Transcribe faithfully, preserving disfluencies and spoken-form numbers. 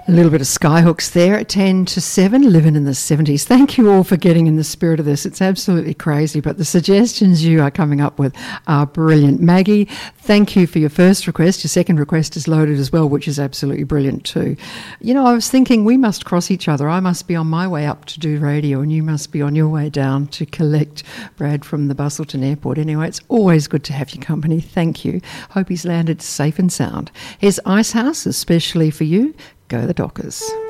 A little bit of Skyhooks there at ten to seven, living in the seventies. Thank you all for getting in the spirit of this. It's absolutely crazy, but the suggestions you are coming up with are brilliant. Maggie, thank you for your first request. Your second request is loaded as well, which is absolutely brilliant too. You know, I was thinking we must cross each other. I must be on my way up to do radio and you must be on your way down to collect Brad from the Busselton Airport. Anyway, it's always good to have your company. Thank you. Hope he's landed safe and sound. Here's Icehouse, especially for you. Go the Dockers.